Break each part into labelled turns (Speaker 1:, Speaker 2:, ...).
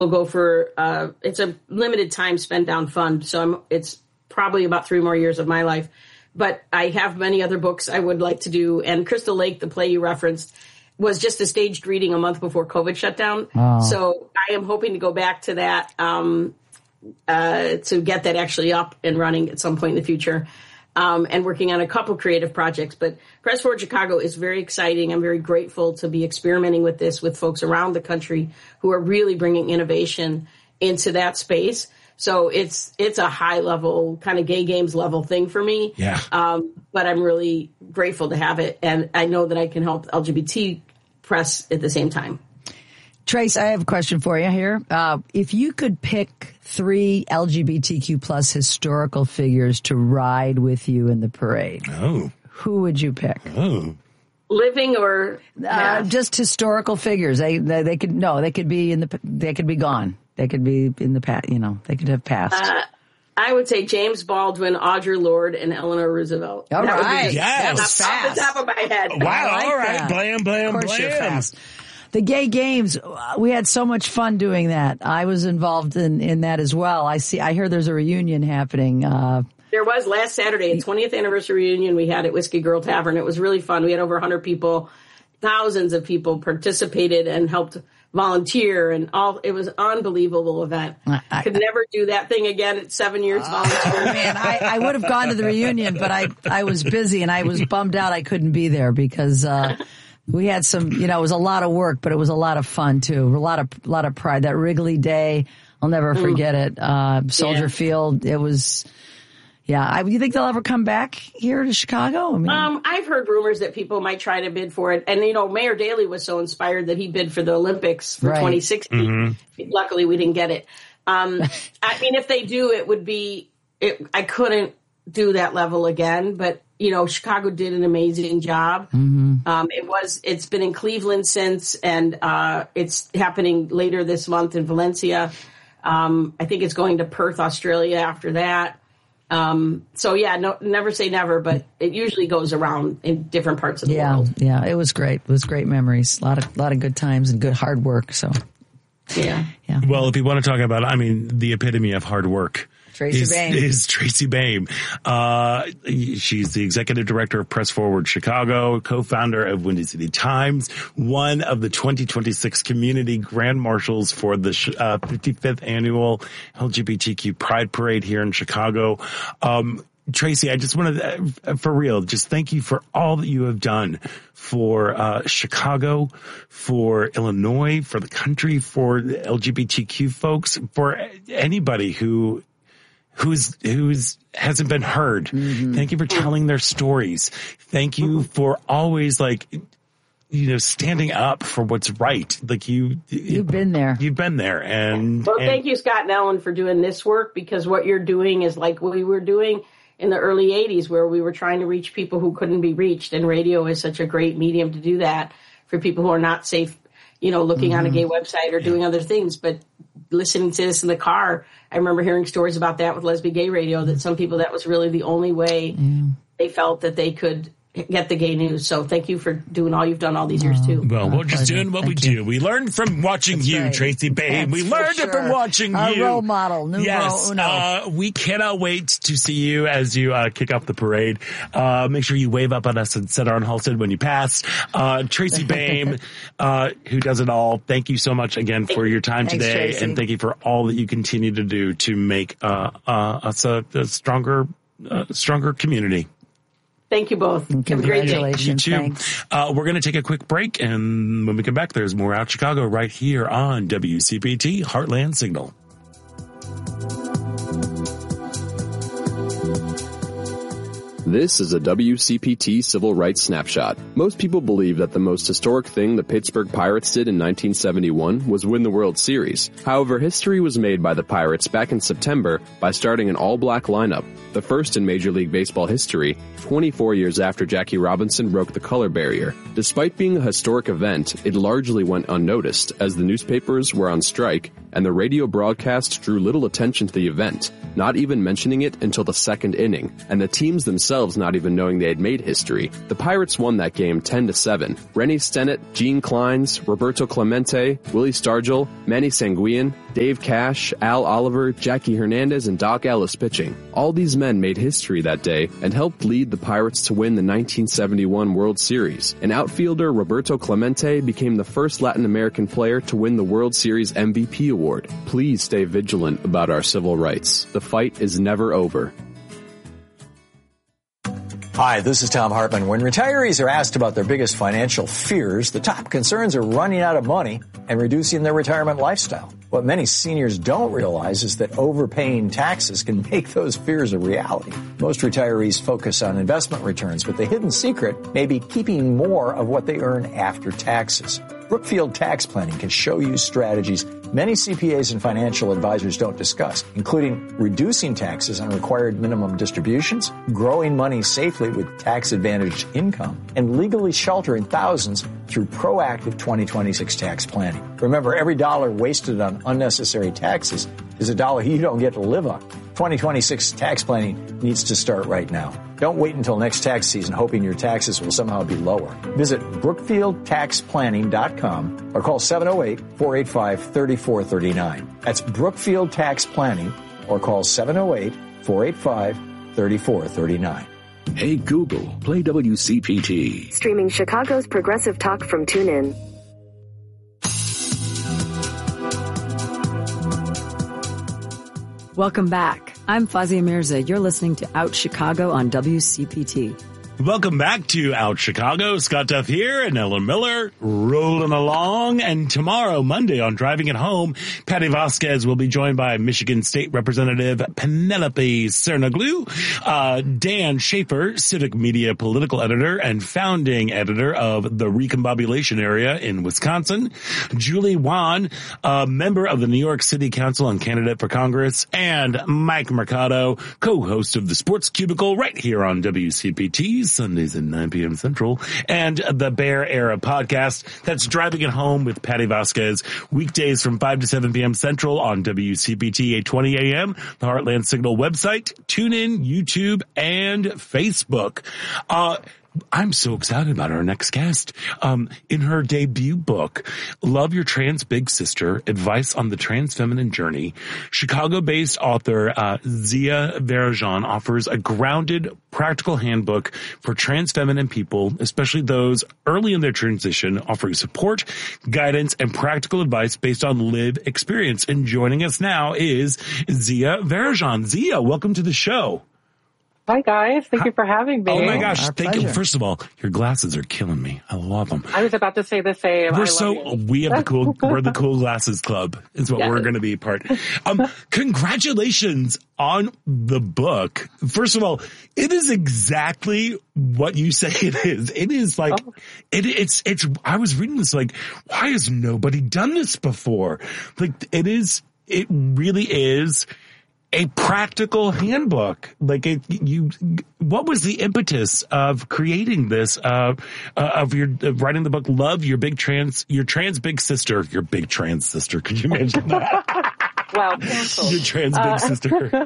Speaker 1: go for, it's a limited time spent down fund. So it's probably about 3 more years of my life. But I have many other books I would like to do. And Crystal Lake, the play you referenced, was just a staged reading a month before COVID shut down. Oh. So I am hoping to go back to that, to get that actually up and running at some point in the future. And working on a couple creative projects. But Press Forward Chicago is very exciting. I'm very grateful to be experimenting with this with folks around the country who are really bringing innovation into that space. So it's a high level kind of gay games level thing for me.
Speaker 2: Yeah.
Speaker 1: But I'm really grateful to have it. And I know that I can help LGBT press at the same time.
Speaker 3: Trace, I have a question for you here. If you could pick 3 LGBTQ plus historical figures to ride with you in the parade, who would you pick?
Speaker 2: Oh.
Speaker 1: Living or
Speaker 3: just historical figures? They could be they could be gone. They could be in the past. They could have passed.
Speaker 1: I would say James Baldwin, Audre Lorde, and Eleanor Roosevelt.
Speaker 3: All right,
Speaker 2: yes,
Speaker 3: that was fast.
Speaker 1: Off the top of my head.
Speaker 2: Wow! All right, blam, blam,
Speaker 3: of course
Speaker 2: blam.
Speaker 3: You're fast. The gay games, we had so much fun doing that. I was involved in that as well. I hear there's a reunion happening.
Speaker 1: There was last Saturday, a 20th anniversary reunion we had at Whiskey Girl Tavern. It was really fun. We had over 100 people, thousands of people participated and helped volunteer, and it was an unbelievable event. I could never do that thing again at 7 years volunteering.
Speaker 3: Man, I would have gone to the reunion, but I was busy and I was bummed out I couldn't be there because we had some, it was a lot of work, but it was a lot of fun too. A lot of pride. That Wrigley Day, I'll never forget it. Soldier Field, it was. Yeah, you think they'll ever come back here to Chicago?
Speaker 1: I've heard rumors that people might try to bid for it. And, Mayor Daley was so inspired that he bid for the Olympics for 2016. Mm-hmm. Luckily, we didn't get it. If they do, it would be I couldn't do that level again. But, Chicago did an amazing job. Mm-hmm. It's been in Cleveland since, and it's happening later this month in Valencia. I think it's going to Perth, Australia after that. Never say never, but it usually goes around in different parts of the world.
Speaker 3: Yeah, it was great. It was great memories. A lot of good times and good hard work. So, yeah.
Speaker 2: Well, if you want to talk about, the epitome of hard work. Is Tracy Baim. She's the executive director of Press Forward Chicago, co-founder of Windy City Times, one of the 2026 community grand marshals for the 55th annual LGBTQ Pride Parade here in Chicago. Tracy, I just wanted to, for real, just thank you for all that you have done for Chicago, for Illinois, for the country, for the LGBTQ folks, for anybody who hasn't been heard. Mm-hmm. Thank you for telling their stories. Thank you for always standing up for what's right. You've
Speaker 3: been there.
Speaker 2: You've been there.
Speaker 1: Thank you, Scott and Ellen, for doing this work, because what you're doing is like what we were doing in the early 80s, where we were trying to reach people who couldn't be reached. And radio is such a great medium to do that for people who are not safe, looking on a gay website or doing other things, but listening to this in the car. I remember hearing stories about that with Lesbian Gay Radio, that some people, that was really the only way they felt that they could get the gay news. So thank you for doing all you've done all these years too.
Speaker 2: Well, we're just doing what we do. We learned from watching Tracy Baim. We learned it from watching
Speaker 3: Our
Speaker 2: you.
Speaker 3: Role model.
Speaker 2: We cannot wait to see you as you kick off the parade. Make sure you wave up at us and Center on Halsted when you pass. Tracy Baim, who does it all. Thank you so much again for your time today. Tracy. And thank you for all that you continue to do to make us a stronger community.
Speaker 1: Thank you both.
Speaker 3: Congratulations.
Speaker 2: You too. We're going to take a quick break, and when we come back, there's more Out Chicago right here on WCPT Heartland Signal.
Speaker 4: This is a WCPT Civil Rights Snapshot. Most people believe that the most historic thing the Pittsburgh Pirates did in 1971 was win the World Series. However, history was made by the Pirates back in September by starting an all-black lineup, the first in Major League Baseball history, 24 years after Jackie Robinson broke the color barrier. Despite being a historic event, it largely went unnoticed as the newspapers were on strike and the radio broadcast drew little attention to the event, not even mentioning it until the second inning, and the teams themselves not even knowing they had made history. The Pirates won that game 10-7. Rennie Stennett, Gene Clines, Roberto Clemente, Willie Stargell, Manny Sanguillen, Dave Cash, Al Oliver, Jackie Hernandez, and Doc Ellis pitching. All these men made history that day and helped lead the Pirates to win the 1971 World Series. And outfielder Roberto Clemente became the first Latin American player to win the World Series MVP award. Please stay vigilant about our civil rights. The fight is never over.
Speaker 5: Hi, this is Tom Hartman. When retirees are asked about their biggest financial fears, the top concerns are running out of money and reducing their retirement lifestyle. What many seniors don't realize is that overpaying taxes can make those fears a reality. Most retirees focus on investment returns, but the hidden secret may be keeping more of what they earn after taxes. Brookfield Tax Planning can show you strategies many CPAs and financial advisors don't discuss, including reducing taxes on required minimum distributions, growing money safely with tax-advantaged income, and legally sheltering thousands through proactive 2026 tax planning. Remember, every dollar wasted on unnecessary taxes is a dollar you don't get to live on. 2026 tax planning needs to start right now. Don't wait until next tax season hoping your taxes will somehow be lower. Visit BrookfieldTaxPlanning.com or call 708-485-3439. That's Brookfield Tax Planning or call 708-485-3439.
Speaker 6: Hey Google, play WCPT.
Speaker 7: Streaming Chicago's progressive talk from TuneIn.
Speaker 8: Welcome back. I'm Fazia Mirza. You're listening to Out Chicago on WCPT.
Speaker 2: Welcome back to Out Chicago. Scott Duff here and Ellen Miller rolling along. And tomorrow, Monday, on Driving It Home, Patty Vasquez will be joined by Michigan State Representative Penelope Cernoglu, Dan Schaefer, civic media political editor and founding editor of the Recombobulation Area in Wisconsin, Julie Wan, a member of the New York City Council and candidate for Congress, and Mike Mercado, co-host of the Sports Cubicle right here on WCPT. Sundays at 9 p.m. Central, and the Bear Era podcast. That's Driving It Home with Patty Vasquez, weekdays from 5 to 7 p.m. Central on WCPT 820 a.m., the Heartland Signal website, TuneIn, YouTube, and Facebook. I'm so excited about our next guest. In her debut book, Love Your Trans Big Sister, Advice on the Trans Feminine Journey, Chicago-based author Zia Varajan offers a grounded, practical handbook for trans feminine people, especially those early in their transition, offering support, guidance, and practical advice based on lived experience. And joining us now is Zia Varajan. Zia, welcome to the show.
Speaker 9: Hi, guys. Thank you for having me.
Speaker 2: Oh, my gosh. Thank you. First of all, your glasses are killing me. I love them.
Speaker 9: I was about to say the same.
Speaker 2: We have we're the Cool Glasses Club is what we're going to be part. Congratulations on the book. First of all, it is exactly what you say it is. It is like, it's, I was reading this like, why has nobody done this before? Like, it really is a practical handbook. Like what was the impetus of creating this, of writing the book, Love Your Trans Big Sister, Your Big Trans Sister. Could you imagine that?
Speaker 9: Wow.
Speaker 2: Your trans big sister.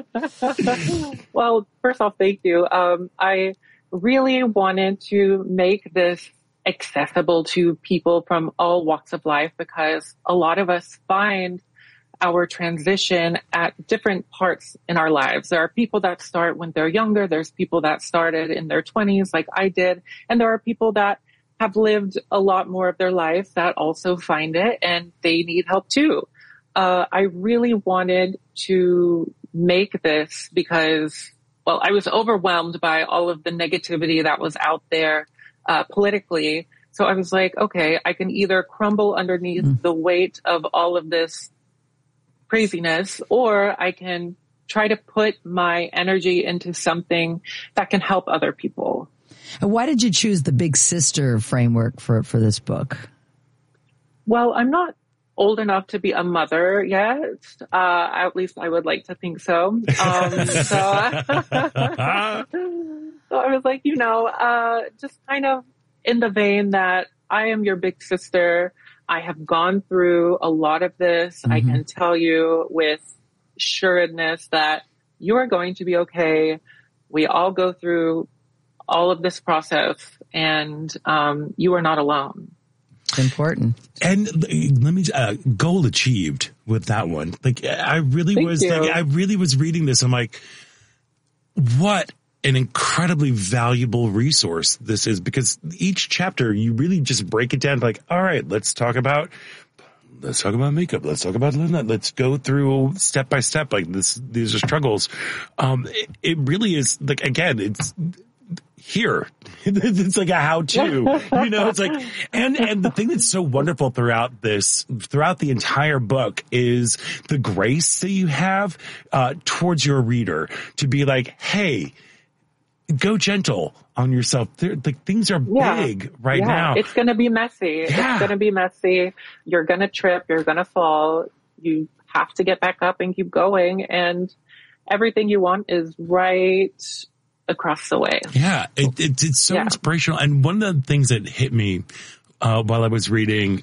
Speaker 9: Well, first off, thank you. I really wanted to make this accessible to people from all walks of life because a lot of us find our transition at different parts in our lives. There are people that start when they're younger. There's people that started in their 20s like I did. And there are people that have lived a lot more of their life that also find it and they need help too. I really wanted to make this because, well, I was overwhelmed by all of the negativity that was out there politically. So I was like, okay, I can either crumble underneath the weight of all of this craziness, or I can try to put my energy into something that can help other people.
Speaker 3: And why did you choose the Big Sister framework for this book?
Speaker 9: Well, I'm not old enough to be a mother yet. At least I wod like to think so. So I was like, just kind of in the vein that I am your big sister. I have gone through a lot of this. I can tell you with assuredness that you are going to be okay. We all go through all of this process, and you are not alone.
Speaker 3: It's important.
Speaker 2: And let me goal achieved with that one. Like I really was reading this. I'm like, what an incredibly valuable resource this is, because each chapter you really just break it down. Like, all right, let's talk about makeup. Let's talk about Linda. Let's go through step by step. Like these are struggles. It really is like, again, it's here. It's like a how-to, it's like, and the thing that's so wonderful throughout the entire book is the grace that you have, towards your reader to be like, hey, go gentle on yourself. Like things are big right now.
Speaker 9: It's going to be messy. Yeah. It's going to be messy. You're going to trip. You're going to fall. You have to get back up and keep going. And everything you want is right across the way.
Speaker 2: Yeah. It's so inspirational. And one of the things that hit me, while I was reading,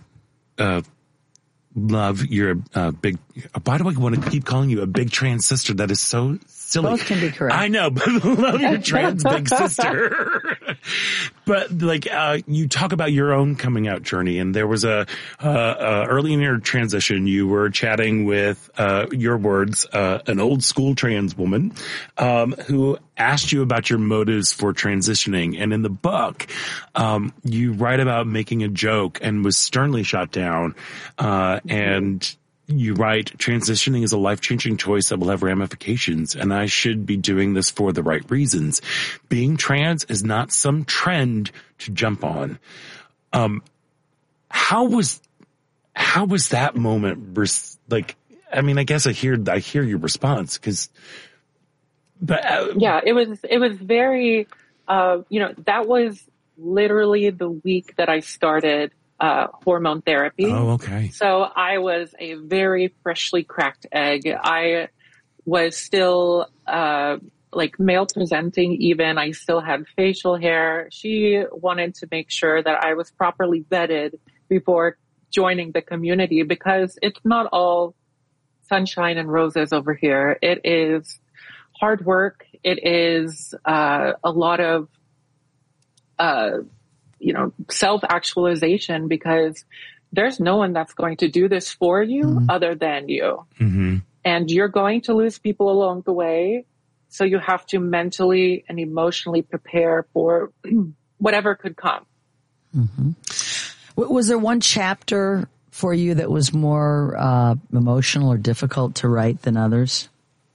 Speaker 2: Love, you're a big, why do I want to keep calling you a big trans sister? That is so silly.
Speaker 3: Both can be correct.
Speaker 2: I know, but Love, your trans big sister. But like, you talk about your own coming out journey, and there was early in your transition, you were chatting with, your words, an old school trans woman, who asked you about your motives for transitioning. And in the book, you write about making a joke and was sternly shot down. And you write, transitioning is a life-changing choice that will have ramifications, and I should be doing this for the right reasons. Being trans is not some trend to jump on. How was that moment? Like, I mean, I guess I hear your response,
Speaker 9: it was very, that was literally the week that I started hormone therapy.
Speaker 2: Oh, okay.
Speaker 9: So I was a very freshly cracked egg. I was still, male presenting even. I still had facial hair. She wanted to make sure that I was properly vetted before joining the community, because it's not all sunshine and roses over here. It is hard work. It is, a lot of, self-actualization, because there's no one that's going to do this for you other than you. Mm-hmm. And you're going to lose people along the way. So you have to mentally and emotionally prepare for whatever could come.
Speaker 3: Mm-hmm. Was there one chapter for you that was more emotional or difficult to write than others?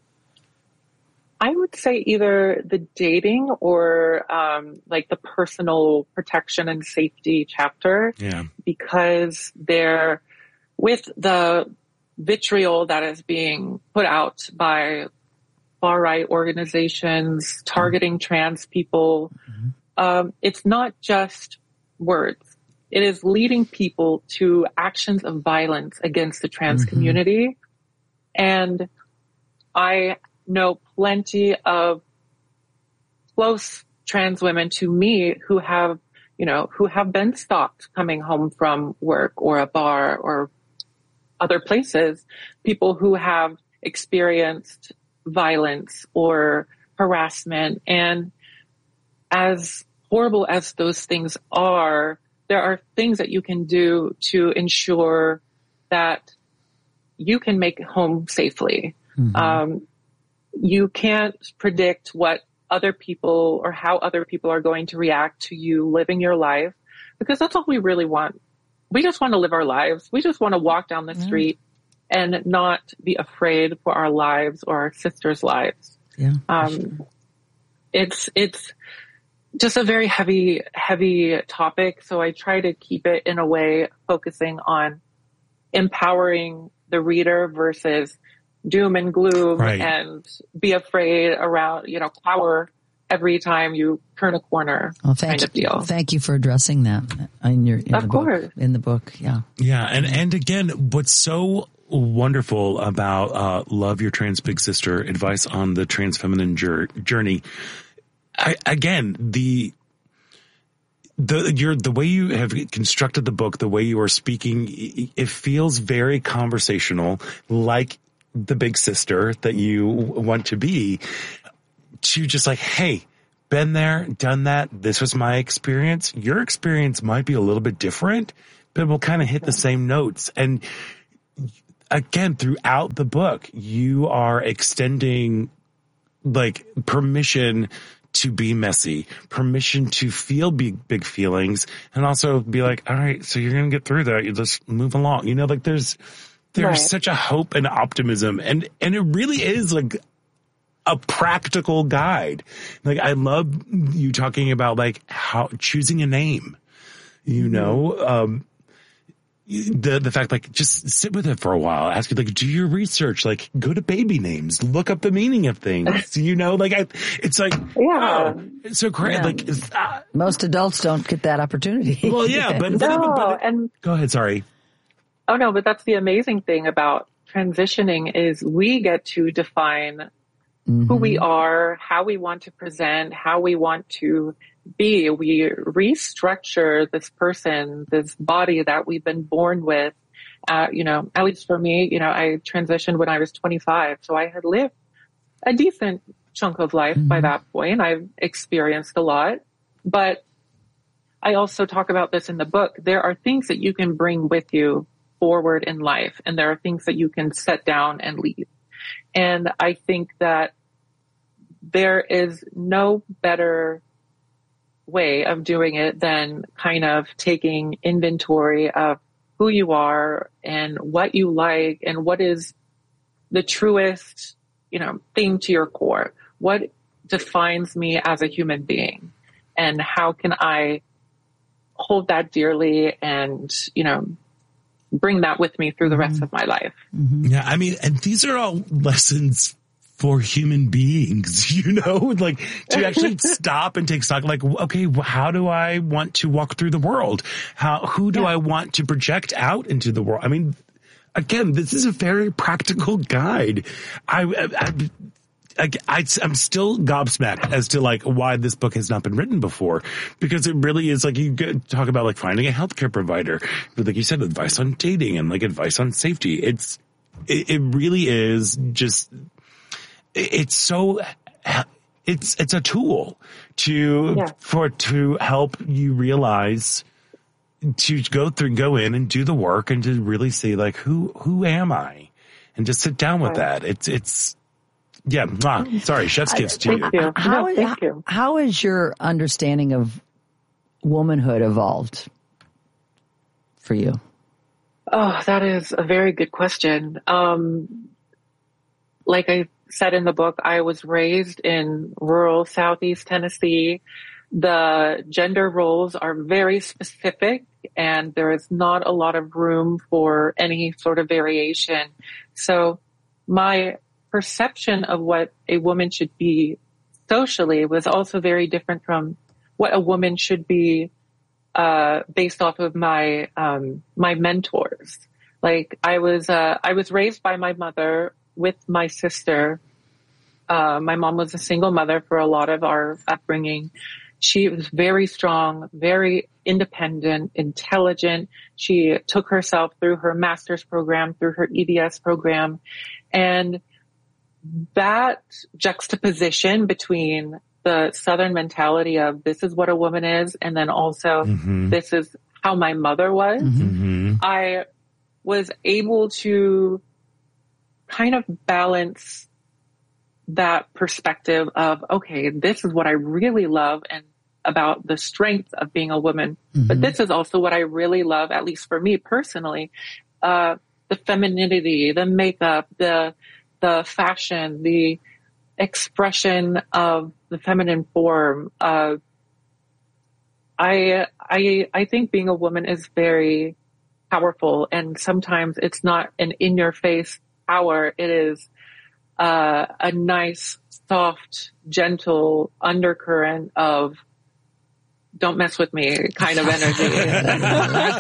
Speaker 9: I would say either the dating or the personal protection and safety chapter.
Speaker 2: Yeah.
Speaker 9: Because they're, with the vitriol that is being put out by far-right organizations targeting trans people, it's not just words. It is leading people to actions of violence against the trans community. And I know plenty of close trans women to me who have been stalked coming home from work or a bar or other places, people who have experienced violence or harassment. And as horrible as those things are, there are things that you can do to ensure that you can make it home safely. You can't predict what other people or how other people are going to react to you living your life, because that's all we really want. We just want to live our lives. We just want to walk down the street and not be afraid for our lives or our sisters' lives.
Speaker 3: Yeah.
Speaker 9: It's just a very heavy topic. So I try to keep it in a way focusing on empowering the reader versus doom and gloom and be afraid around, cower every time you turn a corner kind of deal.
Speaker 3: Thank you for addressing that in the book. Yeah.
Speaker 2: Yeah. And again, what's so wonderful about, Love, Your Trans Big Sister, Advice on the Trans Feminine Journey. the way you have constructed the book, the way you are speaking, it feels very conversational, like the big sister that you want to be, to just like, hey, been there, done that. This was my experience. Your experience might be a little bit different, but we'll kind of hit the same notes. And again, throughout the book, you are extending like permission to be messy, permission to feel big feelings, and also be like, all right, so you're going to get through that. You just move along. You know, like there's right. Such a hope and optimism, and it really is like a practical guide. Like I love you talking about like how choosing a name, you know, the fact, like, just sit with it for a while, ask you, like, do your research, like, go to baby names, look up the meaning of things, you know, like, it's like, yeah, oh, it's so great. Yeah. Like,
Speaker 3: most adults don't get that opportunity.
Speaker 2: Well, yeah, but go ahead. Sorry.
Speaker 9: Oh no, but that's the amazing thing about transitioning is we get to define who we are, how we want to present, how we want to be. We restructure this person, this body that we've been born with. You know, at least for me, you know, I transitioned when I was 25. So I had lived a decent chunk of life by that point. I've experienced a lot, but I also talk about this in the book. There are things that you can bring with you forward in life, and there are things that you can set down and leave. And I think that there is no better way of doing it than kind of taking inventory of who you are and what you like and what is the truest, you know, thing to your core. What defines me as a human being, and how can I hold that dearly and, you know, bring that with me through the rest of my life.
Speaker 2: Yeah. I mean, and these are all lessons for human beings, you know, like to actually stop and take stock, like, okay, how do I want to walk through the world? Who do I want to project out into the world? I mean, again, this is a very practical guide. I'm still gobsmacked as to like why this book has not been written before, because it really is like you talk about like finding a healthcare provider, but like you said, advice on dating and like advice on safety. It really is just, it's a tool to help you realize, to go in and do the work and to really see like, who am I? And just sit down with that. Yeah. Sorry. Chef's kiss to you.
Speaker 3: How has your understanding of womanhood evolved for you?
Speaker 9: Oh, that is a very good question. Like I said in the book, I was raised in rural Southeast Tennessee. The gender roles are very specific, and there is not a lot of room for any sort of variation. So my perception of what a woman should be socially was also very different from what a woman should be based off of my my mentors. Like I was raised by my mother with my sister. My mom was a single mother for a lot of our upbringing. She was very strong, very independent, intelligent. She took herself through her master's program, through her EDS program, and that juxtaposition between the Southern mentality of this is what a woman is, and then also this is how my mother was, I was able to kind of balance that perspective of, okay, this is what I really love and about the strength of being a woman, but this is also what I really love, at least for me personally, the femininity, the makeup, the fashion, the expression of the feminine form. I think being a woman is very powerful, and sometimes it's not an in-your-face power. It is a nice, soft, gentle undercurrent of don't mess with me kind of energy.
Speaker 3: I like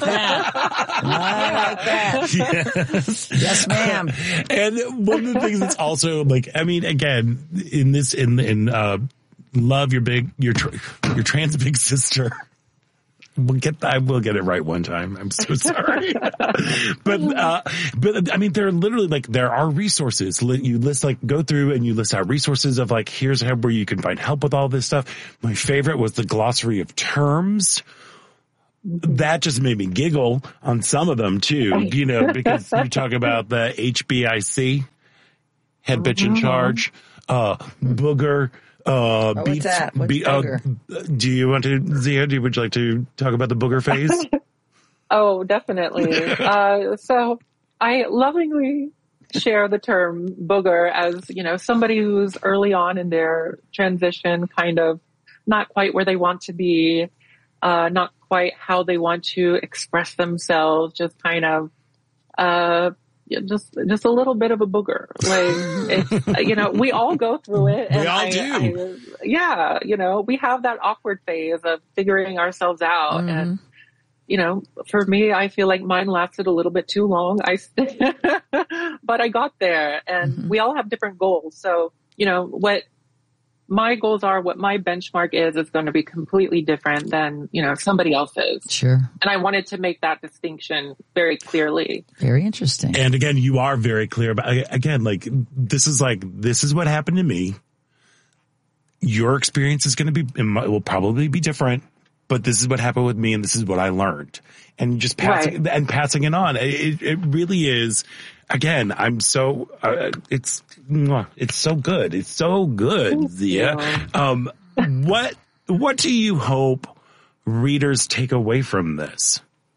Speaker 3: that. Yes, ma'am.
Speaker 2: And one of the things that's also like, I mean, again, in love your trans big sister. I will get it right one time. I'm so sorry. but I mean, there are literally like, there are resources. You list, like, go through and you list out resources of like, here's where you can find help with all this stuff. My favorite was the glossary of terms. That just made me giggle on some of them too, you know, because you talk about the HBIC, head bitch in charge, booger,
Speaker 3: what's that? What's booger?
Speaker 2: Do you want to, Zia, would you like to talk about the booger phase?
Speaker 9: Oh, definitely. So I lovingly share the term booger as, you know, somebody who's early on in their transition, kind of not quite where they want to be, not quite how they want to express themselves, just kind of, just a little bit of a booger. Like, it's, you know, we all go through it. And
Speaker 2: we all do.
Speaker 9: Yeah. You know, we have that awkward phase of figuring ourselves out. Mm-hmm. And, you know, for me, I feel like mine lasted a little bit too long. But I got there, and we all have different goals. So, you know, what my goals are, what my benchmark is going to be completely different than, you know, somebody else's.
Speaker 3: Sure.
Speaker 9: And I wanted to make that distinction very clearly.
Speaker 3: Very interesting.
Speaker 2: And again, you are very clear about, again, like, this is what happened to me. Your experience is going to be, it will probably be different, but this is what happened with me and this is what I learned. And just passing it on. It really is. Again, I'm so, it's so good. It's so good, Zia. What do you hope readers take away from this?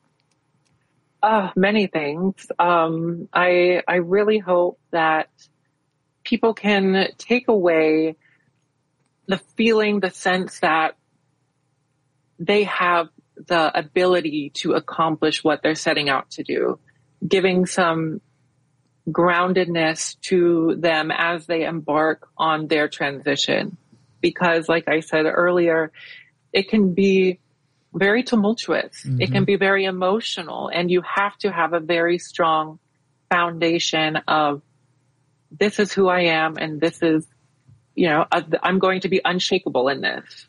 Speaker 9: Many things. I really hope that people can take away the feeling, the sense that they have the ability to accomplish what they're setting out to do, giving some groundedness to them as they embark on their transition. Because like I said earlier, it can be very tumultuous. Mm-hmm. It can be very emotional, and you have to have a very strong foundation of, this is who I am, and this is, you know, I'm going to be unshakable in this.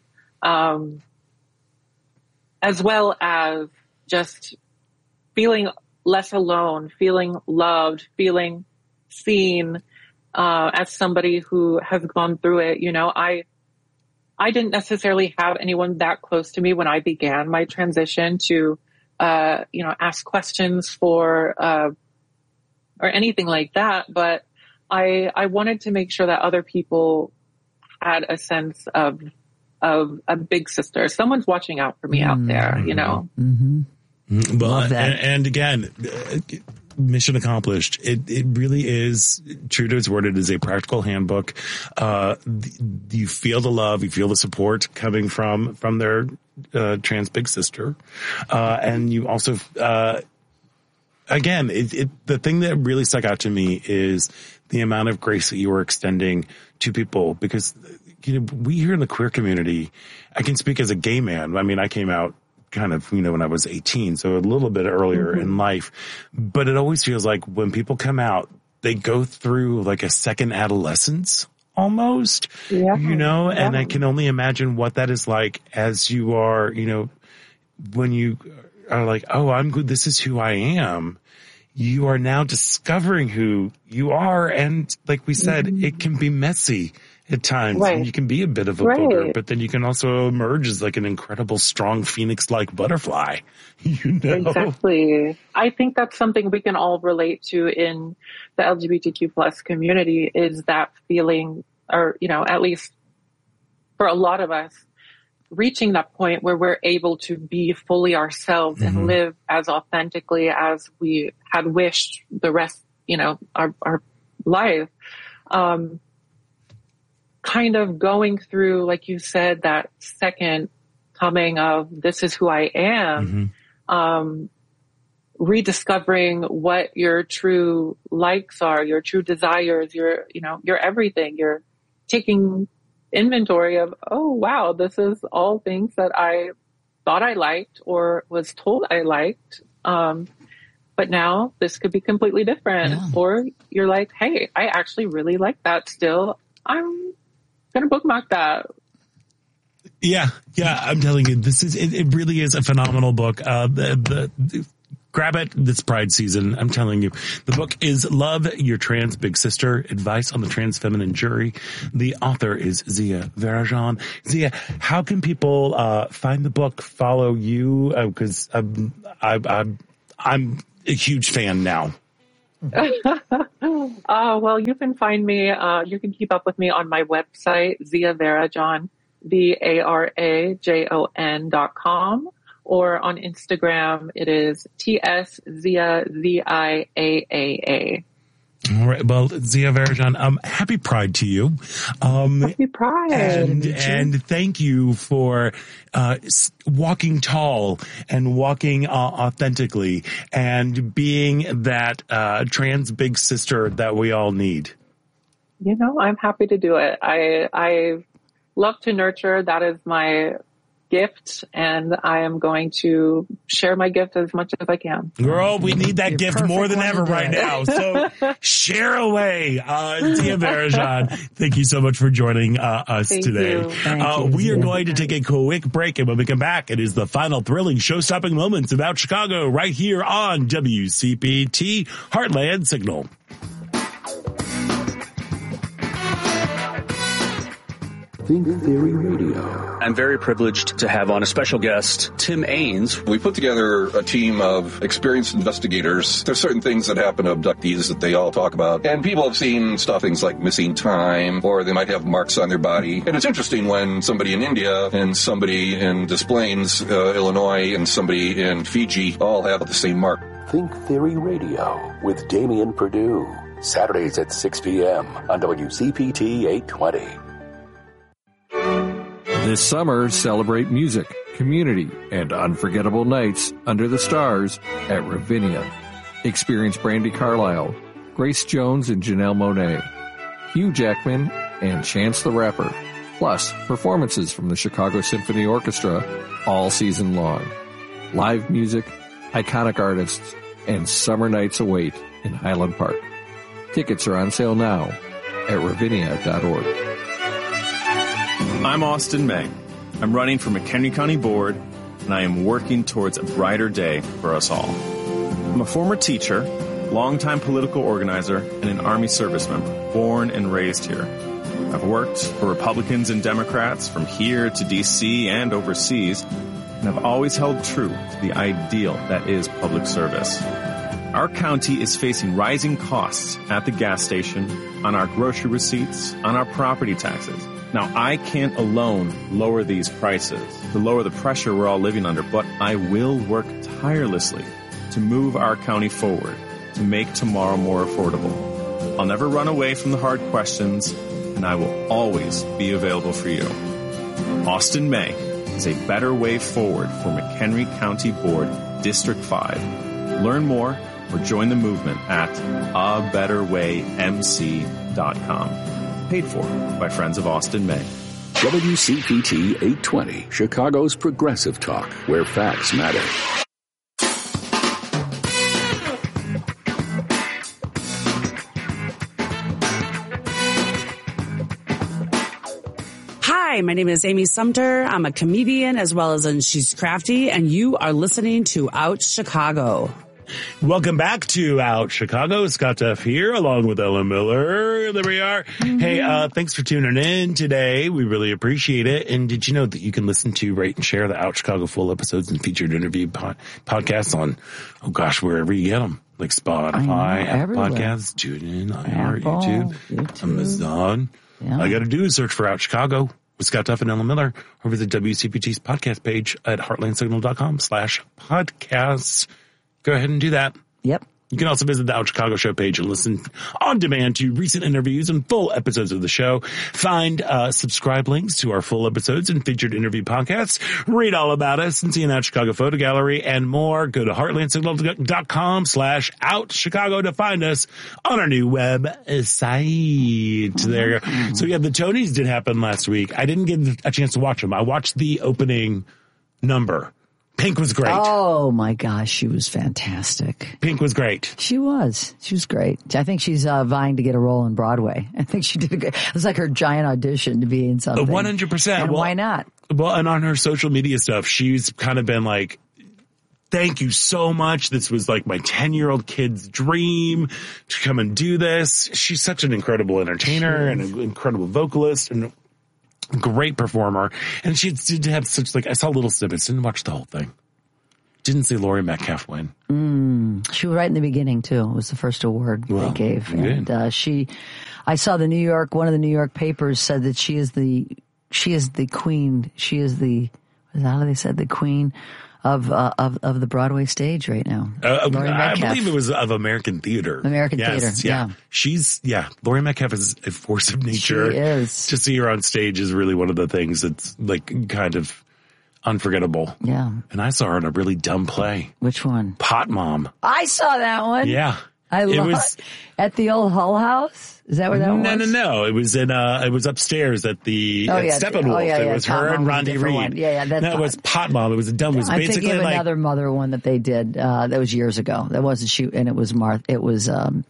Speaker 9: As well as just feeling less alone, feeling loved, feeling seen, as somebody who has gone through it. You know, I didn't necessarily have anyone that close to me when I began my transition to, you know, ask questions for, or anything like that. But I wanted to make sure that other people had a sense of a big sister. Someone's watching out for me out there, you know?
Speaker 3: Mm-hmm.
Speaker 2: Well, and again, mission accomplished. It really is true to its word. It is a practical handbook. You feel the love, you feel the support coming from their trans big sister, and you also, again, the thing that really stuck out to me is the amount of grace that you were extending to people, because, you know, we here in the queer community, I can speak as a gay man. I mean, I came out kind of, you know, when I was 18, so a little bit earlier in life, but it always feels like when people come out, they go through like a second adolescence almost, you know, and I can only imagine what that is like as you are, you know, when you are like, oh, I'm good, this is who I am. You are now discovering who you are. And like we said, it can be messy at times. Right. And you can be a bit of a booger, but then you can also emerge as like an incredible, strong Phoenix-like butterfly. You know?
Speaker 9: Exactly. I think that's something we can all relate to in the LGBTQ plus community, is that feeling, or, you know, at least for a lot of us, reaching that point where we're able to be fully ourselves and live as authentically as we had wished the rest, you know, our life. Kind of going through, like you said, that second coming of, this is who I am, rediscovering what your true likes are, your true desires, your everything. You're taking inventory of, oh wow, this is all things that I thought I liked or was told I liked. But now this could be completely different. Yeah. Or you're like, hey, I actually really like that still. I'm going to bookmark that.
Speaker 2: Yeah, I'm telling you, it really is a phenomenal book. Grab it this Pride season. I'm telling you, the book is Love Your Trans Big Sister, Advice on the Trans Feminine Jury. The author is Zia Varajan. Zia, how can people find the book, follow you? Because I'm a huge fan now.
Speaker 9: Well, you can find me, you can keep up with me on my website, Zia Varajan, VARAJON.com. Or on Instagram, it is TSZiaZiaAAA.
Speaker 2: All right. Well, Zia Varajan, happy Pride to you.
Speaker 9: Happy Pride.
Speaker 2: And thank you for walking tall and walking authentically and being that trans big sister that we all need.
Speaker 9: I'm happy to do it. I love to nurture. That is my gift, and I am going to share my gift as much as I can.
Speaker 2: Girl, we need that gift more than ever right now. So share away. Zia Varajan, thank you so much for joining us today. We are going to take a quick break, and when we come back, it is the final thrilling show-stopping moments about Chicago right here on WCPT Heartland Signal.
Speaker 6: Think Theory Radio.
Speaker 10: I'm very privileged to have on a special guest, Tim Ains.
Speaker 11: We put together a team of experienced investigators. There's certain things that happen to abductees that they all talk about. And people have seen things like missing time, or they might have marks on their body. And it's interesting when somebody in India and somebody in Des Plaines, Illinois, and somebody in Fiji all have the same mark.
Speaker 6: Think Theory Radio with Damian Perdue. Saturdays at 6 p.m. on WCPT 820.
Speaker 12: This summer, celebrate music, community, and unforgettable nights under the stars at Ravinia. Experience Brandi Carlile, Grace Jones and Janelle Monáe, Hugh Jackman, and Chance the Rapper, plus performances from the Chicago Symphony Orchestra all season long. Live music, iconic artists, and summer nights await in Highland Park. Tickets are on sale now at ravinia.org.
Speaker 13: I'm Austin May. I'm running for McHenry County Board, and I am working towards a brighter day for us all. I'm a former teacher, longtime political organizer, and an Army service member, born and raised here. I've worked for Republicans and Democrats from here to D.C. and overseas, and I've always held true to the ideal that is public service. Our county is facing rising costs at the gas station, on our grocery receipts, on our property taxes. Now, I can't alone lower these prices to lower the pressure we're all living under, but I will work tirelessly to move our county forward, to make tomorrow more affordable. I'll never run away from the hard questions, and I will always be available for you. Austin May is a better way forward for McHenry County Board, District 5. Learn more or join the movement at abetterwaymc.com. Paid for by Friends of Austin May.
Speaker 6: WCPT 820, Chicago's progressive talk, where facts matter.
Speaker 14: Hi, my name is Amy Sumter. I'm a comedian as well as She's Crafty, and you are listening to Out Chicago.
Speaker 2: Welcome back to Out Chicago. Scott Duff here, along with Ellen Miller. There we are. Mm-hmm. Hey, thanks for tuning in today. We really appreciate it. And did you know that you can listen to, rate, and share the Out Chicago full episodes and featured interview podcasts on, wherever you get them, like Spotify, Apple Podcasts, TuneIn, iHeart, YouTube, Amazon. Yeah. All you got to do is search for Out Chicago with Scott Duff and Ellen Miller, or visit WCPT's podcast page at heartlandsignal.com/podcasts. Go ahead and do that.
Speaker 3: Yep.
Speaker 2: You can also visit the Out Chicago show page and listen on demand to recent interviews and full episodes of the show. Find subscribe links to our full episodes and featured interview podcasts. Read all about us and see an Out Chicago photo gallery and more. Go to heartlandsignal.com/OutChicago to find us on our new website. There you go. So yeah, the Tonys did happen last week. I didn't get a chance to watch them. I watched the opening number. Pink was great.
Speaker 3: Oh my gosh, she was fantastic.
Speaker 2: Pink was great.
Speaker 3: She was great. I think she's vying to get a role on Broadway. I think she did it was like her giant audition to be in something.
Speaker 2: 100%.
Speaker 3: And why not?
Speaker 2: Well, and on her social media stuff, she's kind of been like, thank you so much. This was like my 10-year-old kid's dream to come and do this. She's such an incredible entertainer and an incredible vocalist and a great performer. And she did have such like, I saw little snippets, didn't watch the whole thing. Didn't see Laurie Metcalf win.
Speaker 3: She was right in the beginning too. It was the first award they gave. And I saw one of the New York papers said that she is the queen. She is how do they said, the queen of the Broadway stage right now.
Speaker 2: I believe it was of American theater.
Speaker 3: Theater, yeah.
Speaker 2: Laurie Metcalf is a force of nature.
Speaker 3: She is.
Speaker 2: To see her on stage is really one of the things that's like kind of unforgettable.
Speaker 3: Yeah.
Speaker 2: And I saw her in a really dumb play.
Speaker 3: Which one?
Speaker 2: Pot Mom.
Speaker 3: I saw that one.
Speaker 2: Yeah.
Speaker 3: It was at the old Hull House. Is that where that was?
Speaker 2: No. It was it was upstairs at the Steppenwolf. It was her and Rondi Reed. That was Pot Mom. It was a dumb. It was
Speaker 3: I'm
Speaker 2: basically
Speaker 3: thinking of
Speaker 2: like
Speaker 3: another mother one that they did. That was years ago. That wasn't she, and it was Martha. It was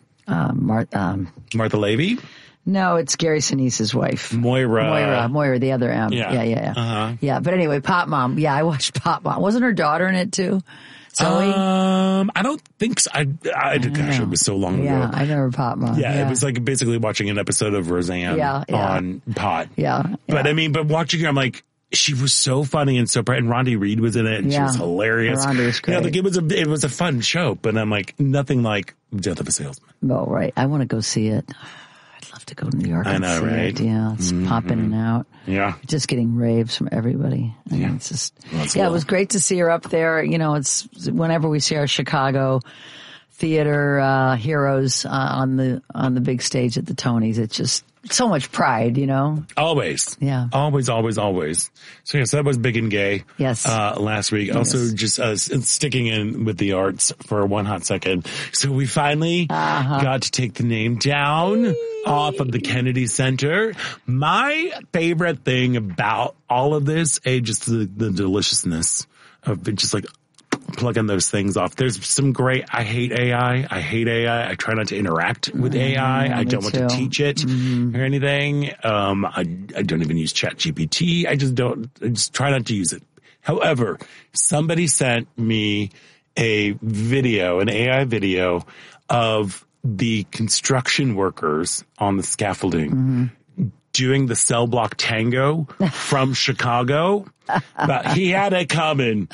Speaker 2: Martha Levy.
Speaker 3: No, it's Gary Sinise's wife.
Speaker 2: Moira,
Speaker 3: the other M. Yeah. Yeah, but anyway, Pot Mom. Yeah, I watched Pot Mom. Wasn't her daughter in it too? Zoe?
Speaker 2: I don't think so. Gosh, it was so long ago.
Speaker 3: Yeah, I remember Pot Mom.
Speaker 2: Yeah, it was like basically watching an episode of Roseanne on Pot.
Speaker 3: Yeah.
Speaker 2: But watching her, I'm like, she was so funny and so bright, and Rondi Reed was in it, and she was hilarious.
Speaker 3: Rondi was great.
Speaker 2: Like it was a fun show, but I'm like, nothing like Death of a Salesman.
Speaker 3: Oh, right. I want to go see it. I'd love to go to New York and see it. Yeah, it's popping in and out.
Speaker 2: Yeah.
Speaker 3: Just getting raves from everybody. It's just, it was great to see her up there. You know, it's whenever we see our Chicago theater heroes on the big stage at the Tonys, it's just so much pride, you know?
Speaker 2: Always.
Speaker 3: Yeah.
Speaker 2: Always. So yes, that was Big and Gay.
Speaker 3: Yes.
Speaker 2: Last week. Yes. Also just sticking in with the arts for one hot second. So we finally got to take the name down off of the Kennedy Center. My favorite thing about all of this, just the deliciousness of it, just like plugging those things off. There's some great, I hate AI. I try not to interact with AI. I don't want to teach it or anything. I don't even use ChatGPT. I just try not to use it. However, somebody sent me an AI video of the construction workers on the scaffolding doing the cell block tango from Chicago. But he had it coming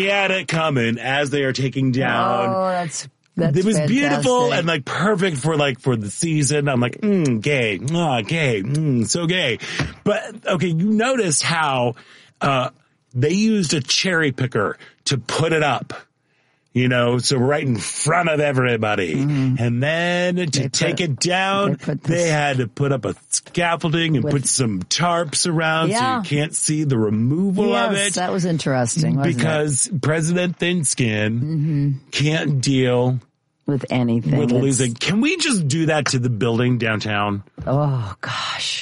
Speaker 2: as they are taking down.
Speaker 3: Oh, that's
Speaker 2: it was
Speaker 3: fantastic.
Speaker 2: Beautiful and like perfect for the season. I'm like, gay, gay, so gay. But okay, you noticed how, they used a cherry picker to put it up. You know, so right in front of everybody. And then to take it down, they had to put up a scaffolding and put some tarps around so you can't see the removal of it.
Speaker 3: That was interesting, wasn't
Speaker 2: because President Thin-Skin can't deal
Speaker 3: with anything.
Speaker 2: With losing. Can we just do that to the building downtown?
Speaker 3: Oh, gosh.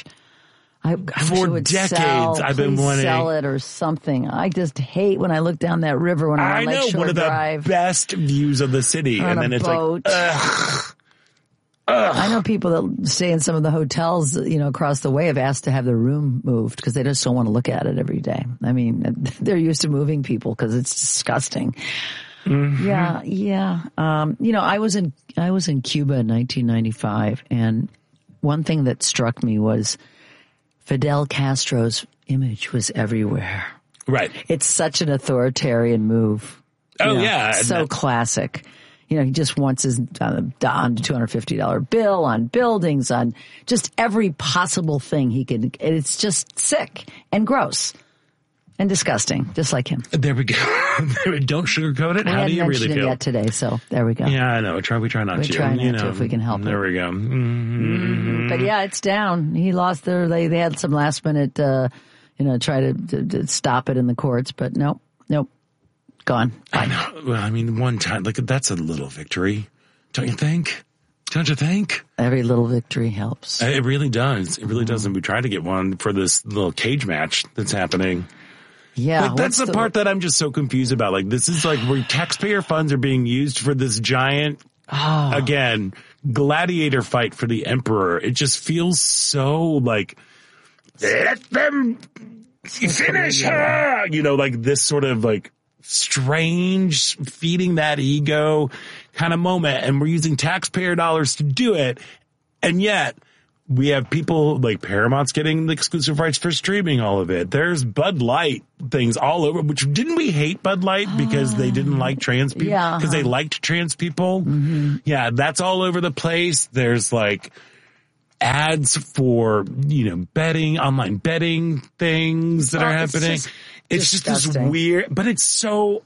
Speaker 2: For decades, I've been wanting to
Speaker 3: sell it or something. I just hate when I look down that river when I'm on Lakeshore
Speaker 2: one of
Speaker 3: Drive.
Speaker 2: The best views of the city,
Speaker 3: and
Speaker 2: then it's
Speaker 3: boat.
Speaker 2: Like, ugh.
Speaker 3: I know people that stay in some of the hotels, you know, across the way have asked to have their room moved because they just don't want to look at it every day. I mean, they're used to moving people because it's disgusting. Yeah. You know, I was in Cuba in 1995, and one thing that struck me was Fidel Castro's image was everywhere.
Speaker 2: Right.
Speaker 3: It's such an authoritarian move. So classic. You know, he just wants his on $250 bill, on buildings, on just every possible thing he could. It's just sick and gross and disgusting, just like him.
Speaker 2: There we go. Don't sugarcoat it. How do you really feel?
Speaker 3: I hadn't mentioned it yet today, so there we go.
Speaker 2: Yeah, I know. We try not to.
Speaker 3: We try not to if we can help it.
Speaker 2: There we go.
Speaker 3: But yeah, it's down. He lost they had some last minute, try to stop it in the courts, but nope. Gone.
Speaker 2: I know. Well, I mean, one time, that's a little victory. Don't you think?
Speaker 3: Every little victory helps.
Speaker 2: It really does. It really does. And we try to get one for this little cage match that's happening.
Speaker 3: Yeah.
Speaker 2: Like, that's the part that I'm just so confused about. Like, this is like where taxpayer funds are being used for this giant, again, gladiator fight for the emperor. It just feels so like, let them finish her, like this sort of like strange feeding that ego kind of moment. And we're using taxpayer dollars to do it. And yet we have people like Paramount's getting the exclusive rights for streaming all of it. There's Bud Light things all over, which didn't we hate Bud Light because they didn't like trans people?
Speaker 3: Yeah.
Speaker 2: Because they liked trans people? Mm-hmm. Yeah, that's all over the place. There's like ads for, betting, online betting things that are happening. It's just this weird, but it's so,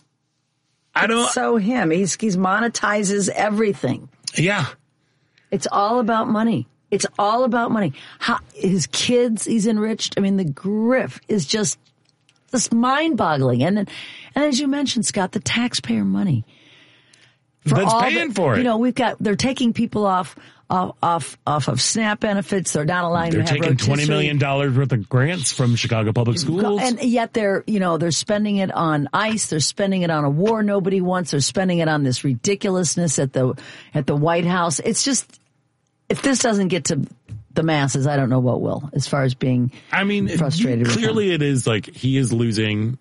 Speaker 3: so him. He monetizes everything.
Speaker 2: Yeah.
Speaker 3: It's all about money. It's all about money. His kids, he's enriched. I mean, the grift is just mind-boggling. And as you mentioned, Scott, the taxpayer money.
Speaker 2: That's paying for it.
Speaker 3: They're taking people off of SNAP benefits. They're not allowing them to have
Speaker 2: rotisserie. They're taking $20 million worth of grants from Chicago Public Schools.
Speaker 3: And yet they're spending it on ICE. They're spending it on a war nobody wants. They're spending it on this ridiculousness at the White House. It's just, if this doesn't get to the masses, I don't know what will, as far as being frustrated.
Speaker 2: Clearly it is like he is losing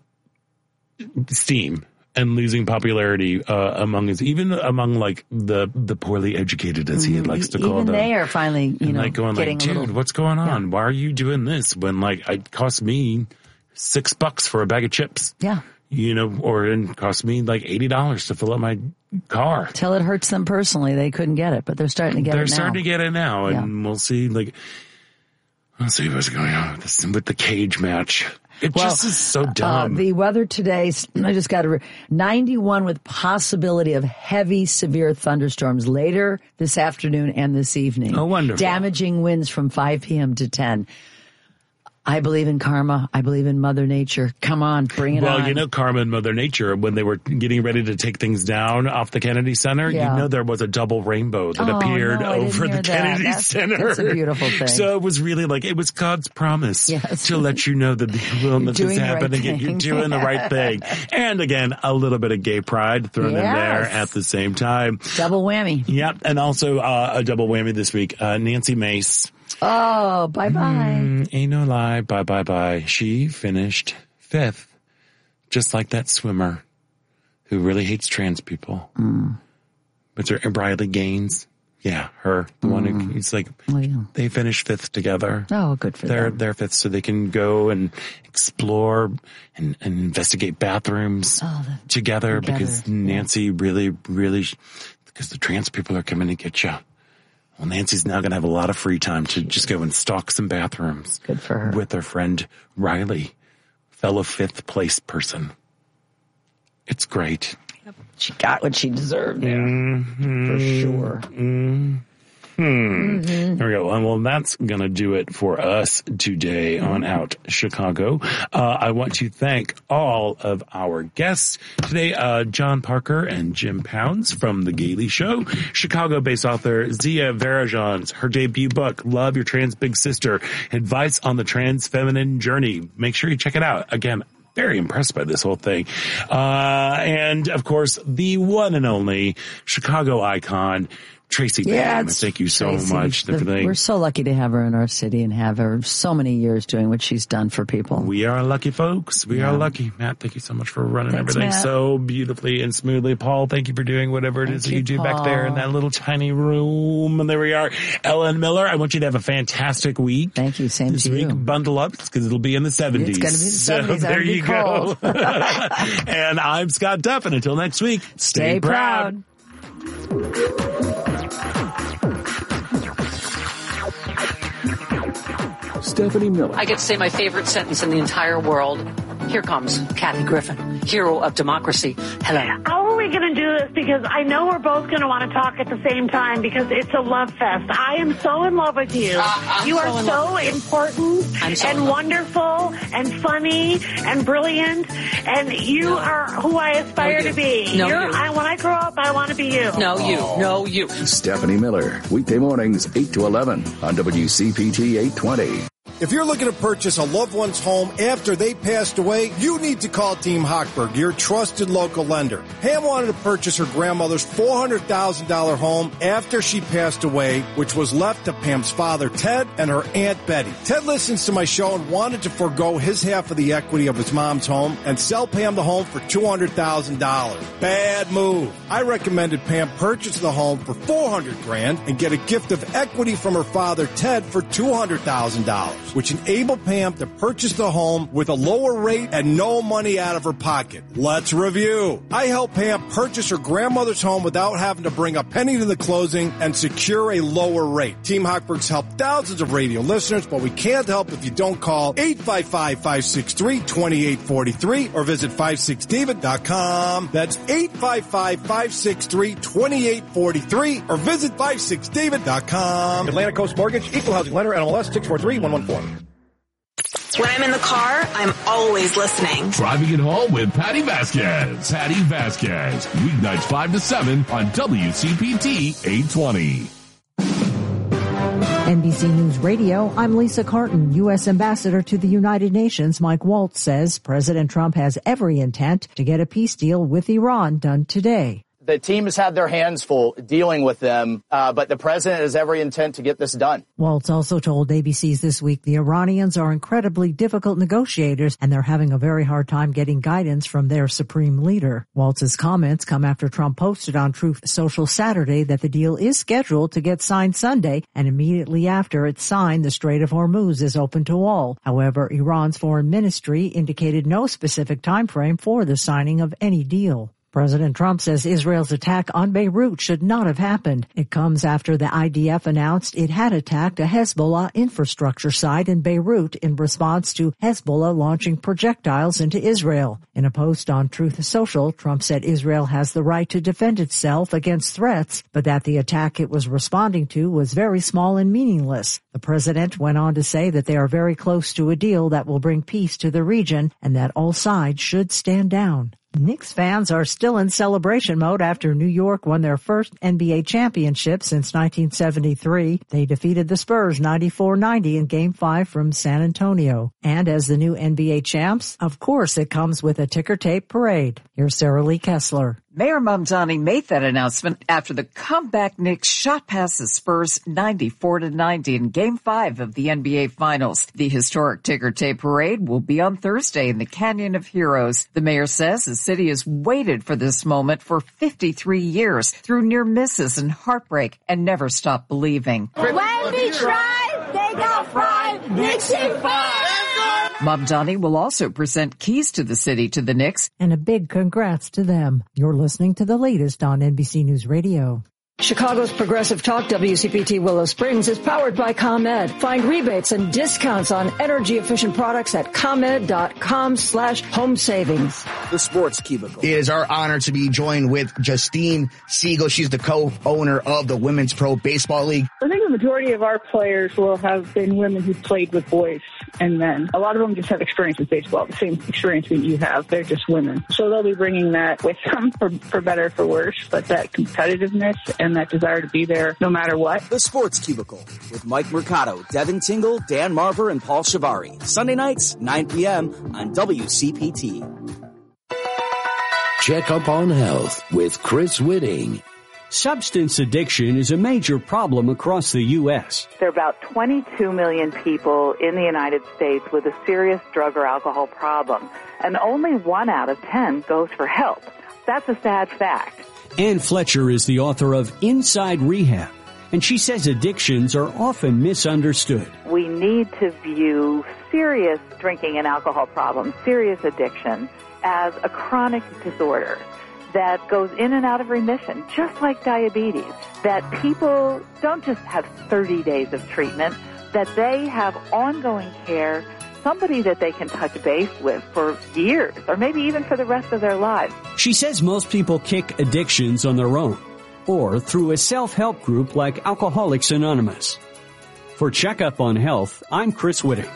Speaker 2: steam and losing popularity among like the poorly educated, as he likes to call them.
Speaker 3: Even they are finally,
Speaker 2: going like, dude, what's going on? Yeah. Why are you doing this when it cost me $6 for a bag of chips?
Speaker 3: Yeah.
Speaker 2: Or it cost me like $80 to fill up my car.
Speaker 3: Till it hurts them personally. They couldn't get it, but they're starting to get it now.
Speaker 2: They're starting to get it now, and we'll see. We'll see what's going on with the cage match. It just is so dumb.
Speaker 3: The weather today, I just got 91 with possibility of heavy, severe thunderstorms later this afternoon and this evening.
Speaker 2: Oh, wonderful.
Speaker 3: Damaging winds from 5 p.m. to 10. I believe in karma. I believe in Mother Nature. Come on, bring it on.
Speaker 2: Well, karma and Mother Nature, when they were getting ready to take things down off the Kennedy Center, there was a double rainbow that appeared over the Kennedy Center.
Speaker 3: That's a beautiful thing.
Speaker 2: So it was really it was God's promise to let you know that the illness is happening and you're doing the right thing. And again, a little bit of gay pride thrown in there at the same time.
Speaker 3: Double whammy.
Speaker 2: Yep. And also a double whammy this week. Nancy Mace.
Speaker 3: Oh, bye-bye.
Speaker 2: Ain't no lie. Bye. She finished 5th, just like that swimmer who really hates trans people. But Briley Gaines. Yeah, her. The one who, it's they finished 5th together.
Speaker 3: Oh, good for them.
Speaker 2: They're 5th, so they can go and explore and investigate bathrooms together because Nancy really, because the trans people are coming to get you. Well, Nancy's now going to have a lot of free time to just go and stalk some bathrooms.
Speaker 3: Good for her.
Speaker 2: With her friend Riley, fellow 5th place person. It's great.
Speaker 3: She got what she deserved there. For sure.
Speaker 2: There we go. Well, that's going to do it for us today on Out Chicago. I want to thank all of our guests today, John Parker and Jim Pounds from The Gailey Show, Chicago-based author Zia Varajan's her debut book, Love Your Trans Big Sister, Advice on the Trans Feminine Journey. Make sure you check it out. Again, very impressed by this whole thing. And of course, the one and only Chicago icon, Tracy Bam. Thank you so much.
Speaker 3: We're so lucky to have her in our city and have her so many years doing what she's done for people.
Speaker 2: We are lucky folks. We are lucky. Matt, thank you so much for running everything so beautifully and smoothly. Paul, thank you for doing whatever it is that you do back there in that little tiny room. And there we are. Ellen Miller, I want you to have a fantastic week.
Speaker 3: Thank you. Same to you.
Speaker 2: This week, bundle up because it'll be in the 70s.
Speaker 3: It's going to be the 70s.
Speaker 2: So there you go. And I'm Scott Duff. And until next week, stay proud.
Speaker 6: Stephanie Miller.
Speaker 15: I get to say my favorite sentence in the entire world. Here comes Kathy Griffin, hero of democracy. Hello.
Speaker 16: How are we going to do this? Because I know we're both going to want to talk at the same time because it's a love fest. I am so in love with you. You are so important and wonderful and funny and brilliant, and you are who I aspire to be.
Speaker 15: No,
Speaker 16: when I grow up, I want to be you.
Speaker 15: No, you.
Speaker 6: Stephanie Miller, weekday mornings 8 to 11 on WCPT 820.
Speaker 17: If you're looking to purchase a loved one's home after they passed away, you need to call Team Hochberg, your trusted local lender. Pam wanted to purchase her grandmother's $400,000 home after she passed away, which was left to Pam's father, Ted, and her Aunt Betty. Ted listens to my show and wanted to forego his half of the equity of his mom's home and sell Pam the home for $200,000. Bad move. I recommended Pam purchase the home for $400,000 and get a gift of equity from her father, Ted, for $200,000, which enabled Pam to purchase the home with a lower rate and no money out of her pocket. Let's review. I helped Pam purchase her grandmother's home without having to bring a penny to the closing and secure a lower rate. Team Hochberg's helped thousands of radio listeners, but we can't help if you don't call 855-563-2843 or visit 56david.com. That's 855-563-2843 or visit 56david.com.
Speaker 18: Atlantic Coast Mortgage, Equal Housing Lender, NMLS 643114.
Speaker 19: When I'm in the car, I'm always listening.
Speaker 20: Driving it home with Patty Vasquez. Patty Vasquez. Weeknights 5 to 7 on WCPT 820.
Speaker 21: NBC News Radio, I'm Lisa Carton. U.S. Ambassador to the United Nations Mike Waltz says President Trump has every intent to get a peace deal with Iran done today.
Speaker 22: The team has had their hands full dealing with them, but the president has every intent to get this done.
Speaker 21: Waltz also told ABC's This Week the Iranians are incredibly difficult negotiators and they're having a very hard time getting guidance from their supreme leader. Waltz's comments come after Trump posted on Truth Social Saturday that the deal is scheduled to get signed Sunday, and immediately after it's signed, the Strait of Hormuz is open to all. However, Iran's foreign ministry indicated no specific time frame for the signing of any deal. President Trump says Israel's attack on Beirut should not have happened. It comes after the IDF announced it had attacked a Hezbollah infrastructure site in Beirut in response to Hezbollah launching projectiles into Israel. In a post on Truth Social, Trump said Israel has the right to defend itself against threats, but that the attack it was responding to was very small and meaningless. The president went on to say that they are very close to a deal that will bring peace to the region and that all sides should stand down. Knicks fans are still in celebration mode after New York won their first NBA championship since 1973. They defeated the Spurs 94-90 in Game 5 from San Antonio. And as the new NBA champs, of course it comes with a ticker tape parade. Here's Sarah Lee Kessler.
Speaker 23: Mayor Mamdani made that announcement after the comeback Knicks shot past the Spurs 94-90 in Game 5 of the NBA Finals. The historic ticker tape parade will be on Thursday in the Canyon of Heroes. The mayor says the city has waited for this moment for 53 years through near misses and heartbreak and never stopped believing.
Speaker 24: When we tried, they got fried. Knicks in 5.
Speaker 23: Mamdani will also present keys to the city to the Knicks.
Speaker 21: And a big congrats to them. You're listening to the latest on NBC News Radio.
Speaker 25: Chicago's Progressive Talk, WCPT Willow Springs, is powered by ComEd. Find rebates and discounts on energy-efficient products at ComEd.com/home savings.
Speaker 26: The Sports Cubicle. It is our honor to be joined with Justine Siegel. She's the co-owner of the Women's Pro Baseball League.
Speaker 27: I think the majority of our players will have been women who played with boys and men. A lot of them just have experience with baseball, the same experience that you have. They're just women. So they'll be bringing that with them for better or for worse, but that competitiveness and that desire to be there no matter what.
Speaker 26: The Sports Cubicle with Mike Mercado, Devin Tingle, Dan Marver, and Paul Shavari. Sunday nights, 9 p.m. on WCPT.
Speaker 6: Check up on health with Chris Whitting.
Speaker 28: Substance addiction is a major problem across the U.S.
Speaker 29: There are about 22 million people in the United States with a serious drug or alcohol problem, and only 1 out of 10 goes for help. That's a sad fact.
Speaker 28: Ann Fletcher is the author of Inside Rehab, and she says addictions are often misunderstood.
Speaker 29: We need to view serious drinking and alcohol problems, serious addiction, as a chronic disorder that goes in and out of remission, just like diabetes, that people don't just have 30 days of treatment, that they have ongoing care, somebody that they can touch base with for years or maybe even for the rest of their lives.
Speaker 28: She says most people kick addictions on their own or through a self-help group like Alcoholics Anonymous. For Checkup on Health, I'm Chris Whitting.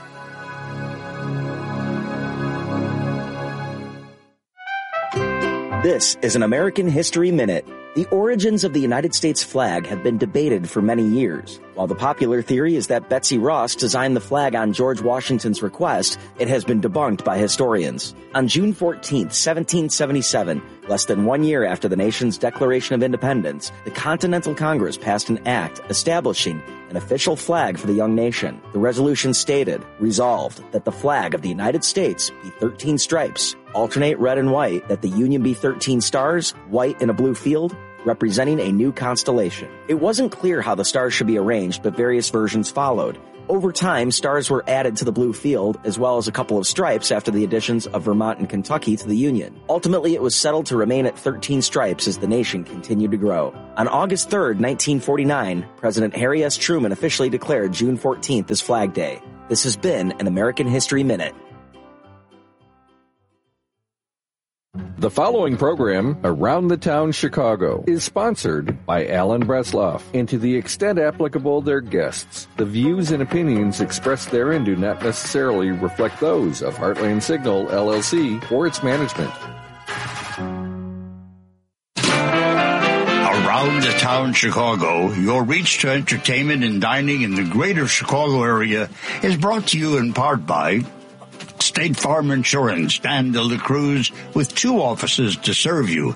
Speaker 30: This is an American History Minute.
Speaker 26: The origins of the United States flag have been debated for many years. While the popular theory is that Betsy Ross designed the flag on George Washington's request, it has been debunked by historians. On June 14, 1777, less than 1 year after the nation's Declaration of Independence, the Continental Congress passed an act establishing an official flag for the young nation. The resolution stated, resolved, that the flag of the United States be 13 stripes, alternate red and white, that the Union be 13 stars, white in a blue field, representing a new constellation. It wasn't clear how the stars should be arranged, but various versions followed. Over time, stars were added to the blue field, as well as a couple of stripes after the additions of Vermont and Kentucky to the Union. Ultimately, it was settled to remain at 13 stripes as the nation continued to grow. On August 3, 1949, President Harry S. Truman officially declared June 14th as Flag Day. This has been an American History Minute.
Speaker 1: The following program, Around the Town Chicago, is sponsored by Alan Bresloff, and to the extent applicable, their guests. The views and opinions expressed therein do not necessarily reflect those of Heartland Signal, LLC, or its management.
Speaker 4: Around the Town Chicago, your reach to entertainment and dining in the greater Chicago area is brought to you in part by State Farm Insurance, Dan De La Cruz, with 2 offices to serve you,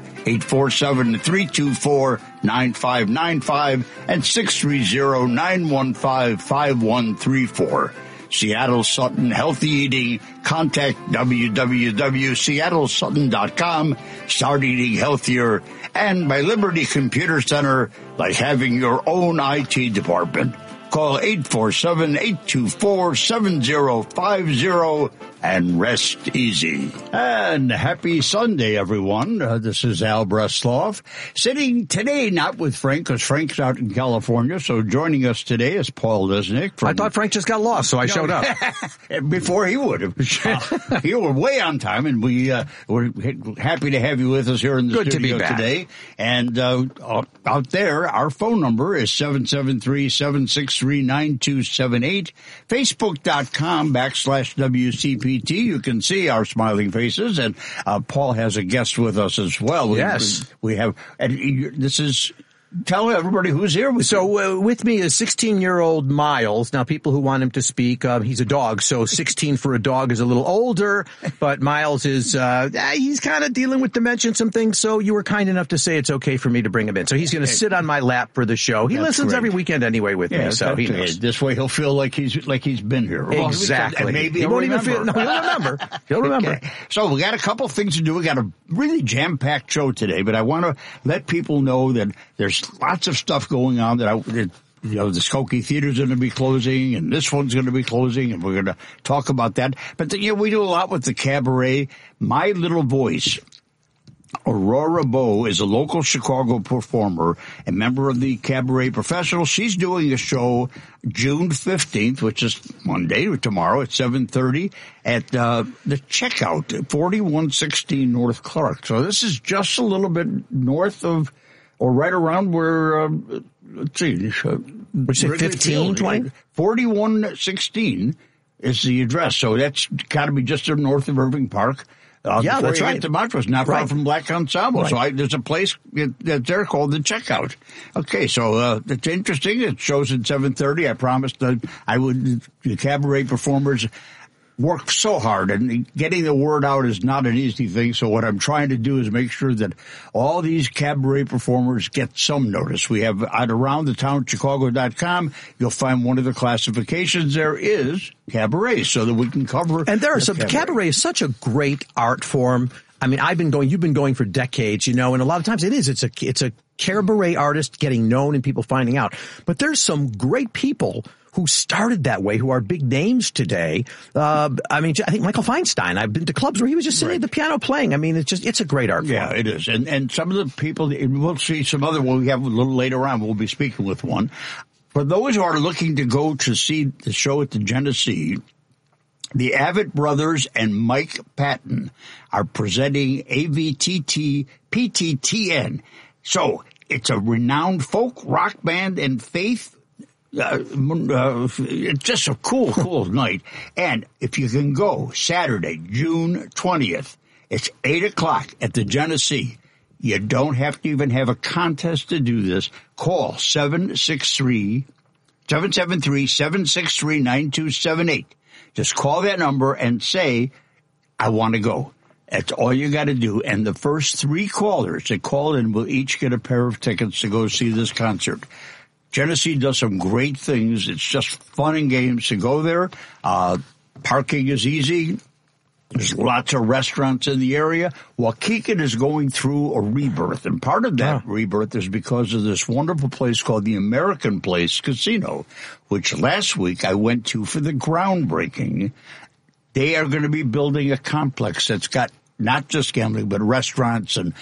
Speaker 4: 847-324-9595 and 630-915-5134. Seattle Sutton Healthy Eating. Contact www.seattlesutton.com. Start eating healthier. And by Liberty Computer Center, like having your own IT department. Call 847-824-7050 and rest easy. And happy Sunday, everyone. This is Al Bresloff. Sitting today, not with Frank, because Frank's out in California. So joining us today is Paul Lesnick.
Speaker 5: I thought Frank just got lost, so I showed up.
Speaker 4: Before he would have. You were way on time, and we're happy to have you with us here in the studio today. And out there, our phone number is 773-763-9278. Facebook.com/WCPT. You can see our smiling faces, and Paul has a guest with us as well.
Speaker 5: Yes.
Speaker 4: We have, and this is, tell everybody who's here with you.
Speaker 5: So with me is 16-year-old Miles. Now, people who want him to speak, he's a dog, so 16 for a dog is a little older, but Miles is, he's kind of dealing with dementia and some things, so you were kind enough to say it's okay for me to bring him in. So he's going to sit on my lap for the show. He listens every weekend anyway with me, so he knows.
Speaker 4: This way he'll feel like he's been here.
Speaker 5: Exactly.
Speaker 4: Maybe
Speaker 5: he won't even feel, no, he'll remember. He'll remember.
Speaker 4: Okay. So we got a couple things to do. We got a really jam-packed show today, but I want to let people know that there's lots of stuff going on that the Skokie Theater's going to be closing, and this one's going to be closing, and we're going to talk about that. But we do a lot with the cabaret. My Little Voice. Aurora Bowe is a local Chicago performer, a member of the Cabaret Professionals. She's doing a show June 15th, which is Monday or tomorrow at 7:30 at the Checkout, 4116 North Clark. So this is just a little bit north of, or right around where, let's see.
Speaker 5: What'd you say, 15, 20?
Speaker 4: 4116 is the address. So that's got to be just north of Irving Park.
Speaker 5: Yeah, that's right.
Speaker 4: The Montrose, not far from Black Ensemble. Right. So there's a place that's there called the Checkout. Okay, so it's interesting. It shows at 7:30. I promised that the cabaret performers work so hard, and getting the word out is not an easy thing. So what I'm trying to do is make sure that all these cabaret performers get some notice. We have at AroundTheTownChicago.com, you'll find one of the classifications there is cabaret, so that we can cover.
Speaker 5: And there are some cabaret is such a great art form. I mean, you've been going for decades, and a lot of times it's a cabaret artist getting known and people finding out. But there's some great people who started that way, who are big names today. I think Michael Feinstein. I've been to clubs where he was just sitting at the piano playing. I mean, it's a great art form.
Speaker 4: Yeah, it is. And some of the people, we'll see some other one we have a little later on. We'll be speaking with one. For those who are looking to go to see the show at the Genesee, the Avett Brothers and Mike Patton are presenting AVTT PTTN. So it's a renowned folk rock band and faith. It's just a cool night. And if you can go Saturday, June 20th, it's 8:00 at the Genesee. You don't have to even have a contest to do this. Call 773-763-9278. Just call that number and say, I want to go. That's all you got to do. And the first 3 callers that call in will each get a pair of tickets to go see this concert. Genesee does some great things. It's just fun and games to go there. Parking is easy. There's lots of restaurants in the area. Waukegan is going through a rebirth, and part of that rebirth is because of this wonderful place called the American Place Casino, which last week I went to for the groundbreaking. They are going to be building a complex that's got not just gambling, but restaurants and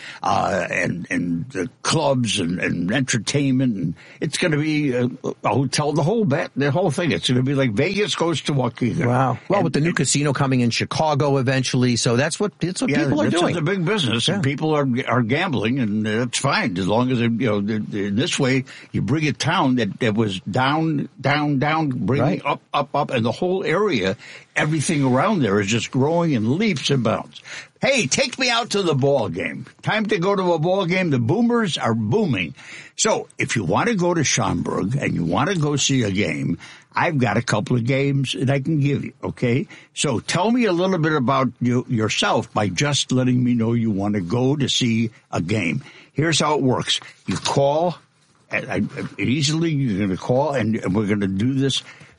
Speaker 4: clubs and entertainment. And it's going to be a hotel, the whole thing. It's going to be like Vegas goes to Waukegan.
Speaker 5: Wow. Well, with the new casino coming in Chicago eventually. So that's what people are doing.
Speaker 4: It's a big business and people are gambling, and it's fine as long as, in this way you bring a town that was down, bringing up, and the whole area, everything around there is just growing in leaps and bounds. Hey, take me out to the ball game. Time to go to a ball game. The Boomers are booming. So if you want to go to Schaumburg and you want to go see a game, I've got a couple of games that I can give you, okay? So tell me a little bit about yourself by just letting me know you want to go to see a game. Here's how it works. You call, easily you're going to call, and we're going to do this,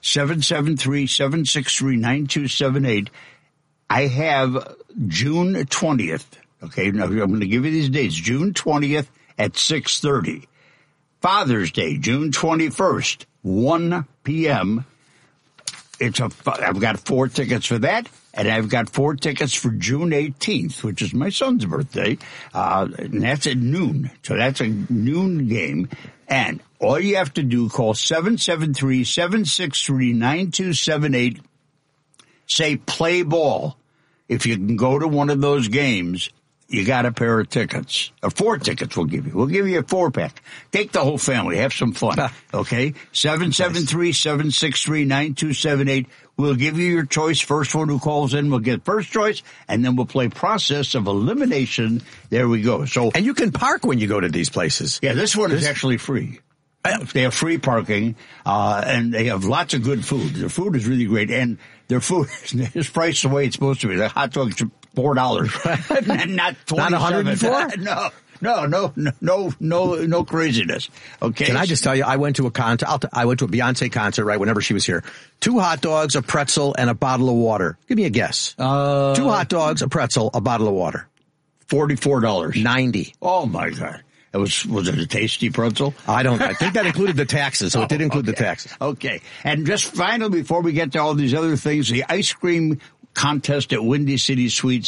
Speaker 4: 773-763-9278. I have June 20th. Okay, now I'm going to give you these dates. June 20th at 6:30. Father's Day, June 21st, 1 p.m. I've got 4 tickets for that, and I've got 4 tickets for June 18th, which is my son's birthday, and that's at noon. So that's a noon game. And all you have to do, call 773-763-9278. Say play ball. If you can go to one of those games, you got a pair of tickets. Or 4 tickets we'll give you. We'll give you a 4-pack. Take the whole family. Have some fun. Okay? 773-763-9278. We'll give you your choice. First one who calls in will get first choice, and then we'll play process of elimination. There we go.
Speaker 5: And you can park when you go to these places.
Speaker 4: Yeah, this one is actually free. They have free parking, and they have lots of good food. Their food is really great, and their food is priced the way it's supposed to be. The hot dog's $4, and not $27.
Speaker 5: Not
Speaker 4: $104? No craziness. Okay.
Speaker 5: Can I just tell you, I went to a Beyonce concert, right, whenever she was here. 2 hot dogs, a pretzel, and a bottle of water. Give me a guess. 2 hot dogs, a pretzel, a bottle of water.
Speaker 4: $44.
Speaker 5: $90.
Speaker 4: Oh, my God. Was it a tasty pretzel?
Speaker 5: I think that included the taxes, so it did include the taxes.
Speaker 4: Okay. And just finally, before we get to all these other things, the ice cream contest at Windy City Sweets.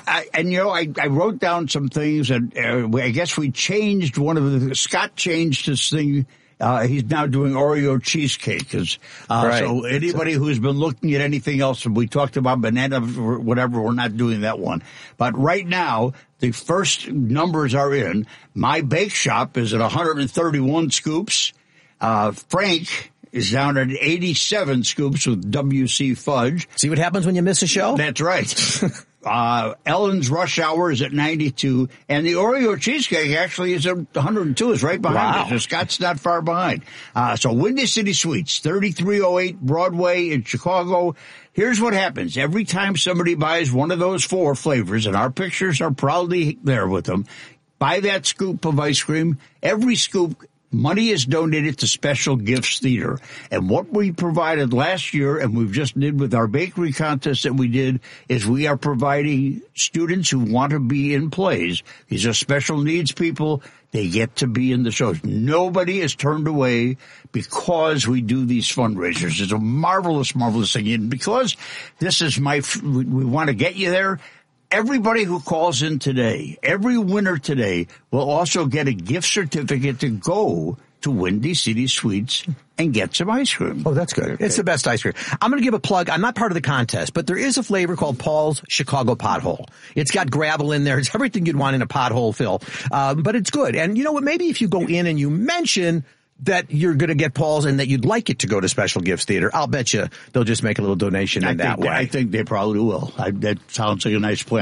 Speaker 4: I wrote down some things, and I guess we changed Scott changed his thing. He's now doing Oreo cheesecake. So anybody who's been looking at anything else, we talked about banana or whatever, we're not doing that one. But right now, the first numbers are in. My Bake Shop is at 131 scoops. Frank is down at 87 scoops with WC Fudge.
Speaker 5: See what happens when you miss a show?
Speaker 4: That's right. Ellen's Rush Hour is at 92, and the Oreo cheesecake actually is at 102, is right behind us. So Scott's not far behind. So Windy City Sweets, 3308 Broadway in Chicago. Here's what happens. Every time somebody buys one of those 4 flavors, and our pictures are proudly there with them, buy that scoop of ice cream. Every scoop, money is donated to Special Gifts Theater. And what we provided last year, and we've just did with our bakery contest that we did, is we are providing students who want to be in plays. These are special needs people. They get to be in the shows. Nobody is turned away because we do these fundraisers. It's a marvelous, marvelous thing. And because this is we want to get you there, everybody who calls in today, every winner today, will also get a gift certificate to go to Windy City Sweets and get some ice cream.
Speaker 5: Oh, that's good. Okay. It's the best ice cream. I'm going to give a plug. I'm not part of the contest, but there is a flavor called Paul's Chicago Pothole. It's got gravel in there. It's everything you'd want in a pothole fill. But it's good. And you know what? Maybe if you go in and you mention that you're going to get Paul's and that you'd like it to go to Special Gifts Theater, I'll bet you they'll just make a little donation in that way.
Speaker 4: I think they probably will. That sounds like a nice plan.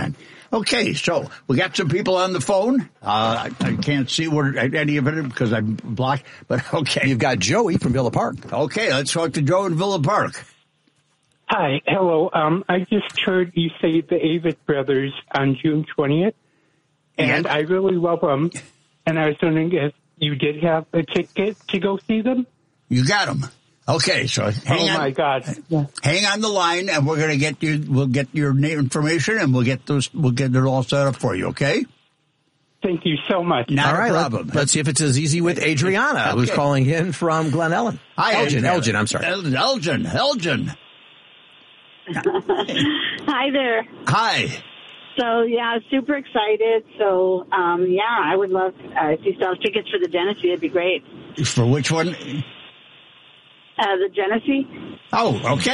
Speaker 4: Okay, so we got some people on the phone. I can't see any of it because I'm blocked, but okay.
Speaker 5: You've got Joey from Villa Park.
Speaker 4: Okay, let's talk to Joe in Villa Park.
Speaker 3: Hi, hello. I just heard you say the Avett Brothers on June 20th, and I really love them, and I was wondering if you did have a ticket to go see them?
Speaker 4: You got them. Okay, so hang on.
Speaker 3: Oh my God!
Speaker 4: Hang on the line, and we're going to get you. We'll get your name information, and we'll get it all set up for you. Okay.
Speaker 3: Thank you so much.
Speaker 4: Not a problem.
Speaker 5: Let's see if it's as easy with Adriana, who's calling in from Glen Ellen.
Speaker 4: Hi,
Speaker 5: Elgin. I'm sorry.
Speaker 4: Elgin.
Speaker 7: Hi there.
Speaker 4: Hi.
Speaker 7: So, yeah, super excited. So, I would love, if you still have tickets for the Genesee, it'd be great.
Speaker 4: For which one?
Speaker 7: The Genesee.
Speaker 4: Oh, okay.